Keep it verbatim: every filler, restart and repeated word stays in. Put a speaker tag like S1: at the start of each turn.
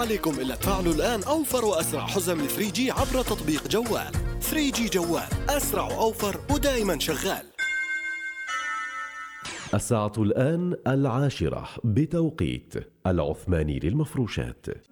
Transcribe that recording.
S1: عليكم إلا تفعلوا الآن أوفر وأسرع حزم ثري جي عبر تطبيق جوال. ثري جي جوال، أسرع وأوفر ودائما شغال.
S2: الساعة الآن العاشرة بتوقيت العثماني للمفروشات.